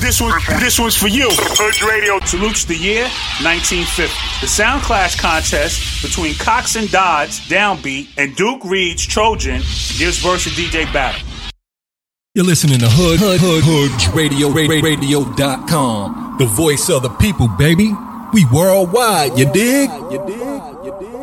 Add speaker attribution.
Speaker 1: This one's for you. Hood Radio salutes the year 1950. The Sound Clash contest between Cox and Dodds, Downbeat, and Duke Reed's Trojan gives birth to DJ Battle.
Speaker 2: You're listening to Hood Radio.com. The voice of the people, baby. We worldwide, you dig?